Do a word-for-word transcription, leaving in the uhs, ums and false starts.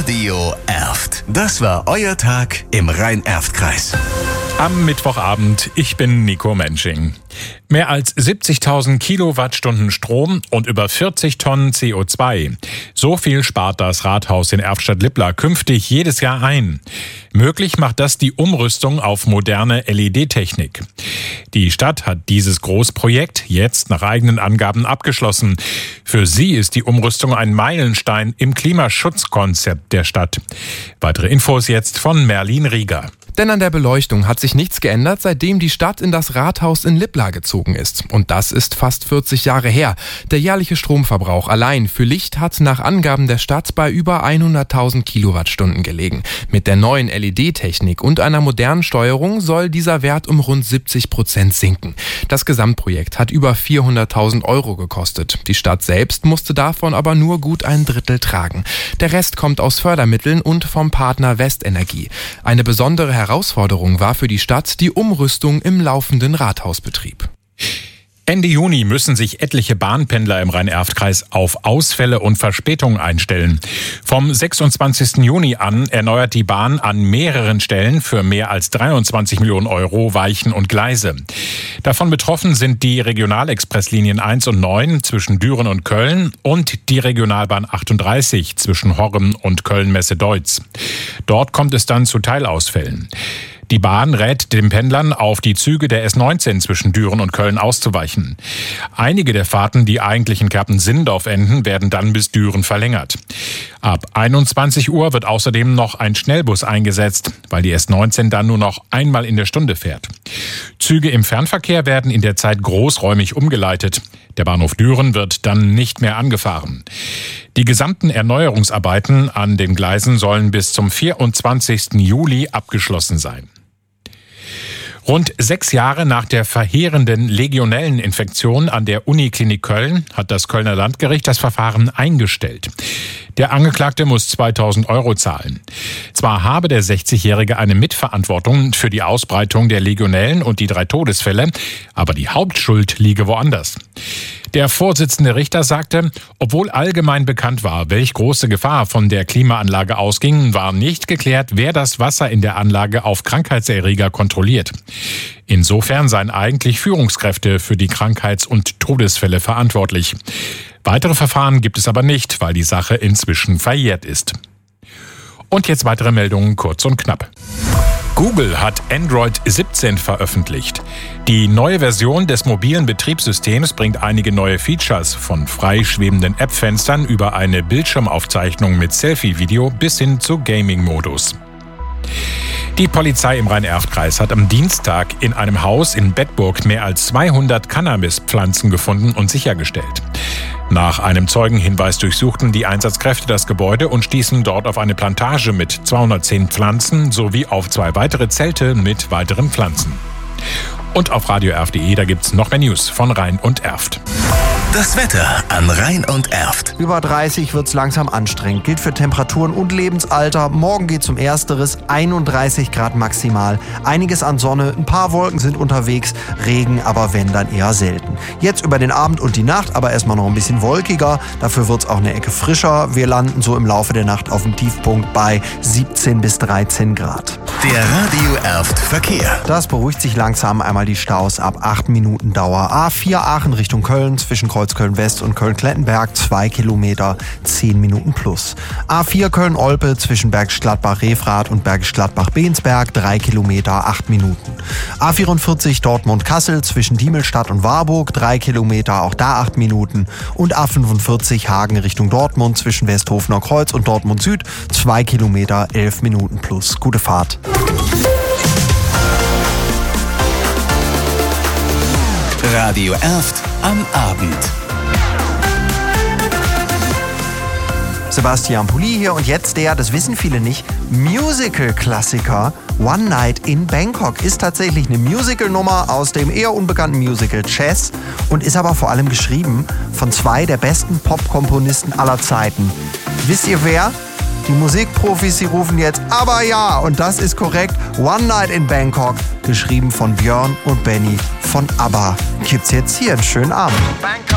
Radio Erft. Das war euer Tag im Rhein-Erft-Kreis. Am Mittwochabend, ich bin Nico Mensching. Mehr als siebzigtausend Kilowattstunden Strom und über vierzig Tonnen C O zwei. So viel spart das Rathaus in Erftstadt-Lippla künftig jedes Jahr ein. Möglich macht das die Umrüstung auf moderne L E D-Technik. Die Stadt hat dieses Großprojekt jetzt nach eigenen Angaben abgeschlossen. Für sie ist die Umrüstung ein Meilenstein im Klimaschutzkonzept der Stadt. Weitere Infos jetzt von Merlin Rieger. Denn an der Beleuchtung hat sich nichts geändert, seitdem die Stadt in das Rathaus in Lippla gezogen ist. Und das ist fast vierzig Jahre her. Der jährliche Stromverbrauch allein für Licht hat nach Angaben der Stadt bei über hunderttausend Kilowattstunden gelegen. Mit der neuen L E D-Technik und einer modernen Steuerung soll dieser Wert um rund siebzig Prozent sinken. Das Gesamtprojekt hat über vierhunderttausend Euro gekostet. Die Stadt selbst musste davon aber nur gut ein Drittel tragen. Der Rest kommt aus Fördermitteln und vom Partner Westenergie. Eine besondere Herausforderung war für die Stadt die Umrüstung im laufenden Rathausbetrieb. Ende Juni müssen sich etliche Bahnpendler im Rhein-Erft-Kreis auf Ausfälle und Verspätungen einstellen. Vom sechsundzwanzigsten Juni an erneuert die Bahn an mehreren Stellen für mehr als dreiundzwanzig Millionen Euro Weichen und Gleise. Davon betroffen sind die Regionalexpresslinien eins und neun zwischen Düren und Köln und die Regionalbahn achtunddreißig zwischen Horrem und Köln-Messe-Deutz. Dort kommt es dann zu Teilausfällen. Die Bahn rät den Pendlern, auf die Züge der S neunzehn zwischen Düren und Köln auszuweichen. Einige der Fahrten, die eigentlich in Kerpen-Sindorf enden, werden dann bis Düren verlängert. Ab einundzwanzig Uhr wird außerdem noch ein Schnellbus eingesetzt, weil die S neunzehn dann nur noch einmal in der Stunde fährt. Züge im Fernverkehr werden in der Zeit großräumig umgeleitet. Der Bahnhof Düren wird dann nicht mehr angefahren. Die gesamten Erneuerungsarbeiten an den Gleisen sollen bis zum vierundzwanzigsten Juli abgeschlossen sein. Rund sechs Jahre nach der verheerenden Legionelleninfektion an der Uniklinik Köln hat das Kölner Landgericht das Verfahren eingestellt. Der Angeklagte muss zweitausend Euro zahlen. Zwar habe der sechzigjährige eine Mitverantwortung für die Ausbreitung der Legionellen und die drei Todesfälle, aber die Hauptschuld liege woanders. Der Vorsitzende Richter sagte, obwohl allgemein bekannt war, welch große Gefahr von der Klimaanlage ausging, war nicht geklärt, wer das Wasser in der Anlage auf Krankheitserreger kontrolliert. Insofern seien eigentlich Führungskräfte für die Krankheits- und Todesfälle verantwortlich. Weitere Verfahren gibt es aber nicht, weil die Sache inzwischen verjährt ist. Und jetzt weitere Meldungen kurz und knapp. Google hat Android siebzehn veröffentlicht. Die neue Version des mobilen Betriebssystems bringt einige neue Features, von freischwebenden App-Fenstern über eine Bildschirmaufzeichnung mit Selfie-Video bis hin zu Gaming-Modus. Die Polizei im Rhein-Erft-Kreis hat am Dienstag in einem Haus in Bedburg mehr als zweihundert Cannabispflanzen gefunden und sichergestellt. Nach einem Zeugenhinweis durchsuchten die Einsatzkräfte das Gebäude und stießen dort auf eine Plantage mit zweihundertzehn Pflanzen sowie auf zwei weitere Zelte mit weiteren Pflanzen. Und auf radio erft punkt de, da gibt's noch mehr News von Rhein und Erft. Das Wetter an Rhein und Erft. Über dreißig wird's langsam anstrengend. Gilt für Temperaturen und Lebensalter. Morgen geht's um Ersteres, einunddreißig Grad maximal. Einiges an Sonne, ein paar Wolken sind unterwegs. Regen aber wenn dann eher selten. Jetzt über den Abend und die Nacht, aber erstmal noch ein bisschen wolkiger. Dafür wird's auch eine Ecke frischer. Wir landen so im Laufe der Nacht auf dem Tiefpunkt bei siebzehn bis dreizehn Grad. Der Radio Erft Verkehr. Das beruhigt sich langsam. Einmal die Staus ab acht Minuten Dauer. A vier Aachen Richtung Köln zwischen Kreuzköln-West und Köln-Klettenberg zwei Kilometer, zehn Minuten plus. A vier Köln-Olpe zwischen Bergisch Gladbach-Refrath und Bergisch Gladbach-Beensberg drei Kilometer, acht Minuten. A vierundvierzig Dortmund-Kassel zwischen Diemelstadt und Warburg drei Kilometer, auch da acht Minuten. Und A fünfundvierzig Hagen Richtung Dortmund zwischen Westhofener Kreuz und Dortmund Süd zwei Kilometer, elf Minuten plus. Gute Fahrt. Radio Erft am Abend. Sebastian Pulli hier und jetzt der, das wissen viele nicht, Musical-Klassiker One Night in Bangkok. Ist tatsächlich eine Musical-Nummer aus dem eher unbekannten Musical Chess und ist aber vor allem geschrieben von zwei der besten Pop-Komponisten aller Zeiten. Wisst ihr wer? Die Musikprofis, sie rufen jetzt, aber ja, und das ist korrekt, One Night in Bangkok, geschrieben von Björn und Benny von ABBA. Gibt's jetzt hier einen schönen Abend.